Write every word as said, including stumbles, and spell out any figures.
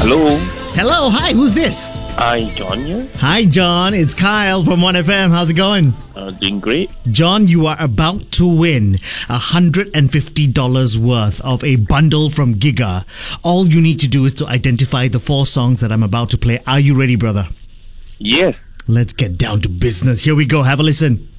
Hello. Hello, hi, who's this? Hi, John here. Hi, John. It's Kyle from one F M. How's it going? Uh, doing great. John, you are about to win one hundred fifty dollars worth of a bundle from Giga. All you need to do is to identify the four songs that I'm about to play. Are you ready, brother? Yes. Let's get down to business. Here we go. Have a listen.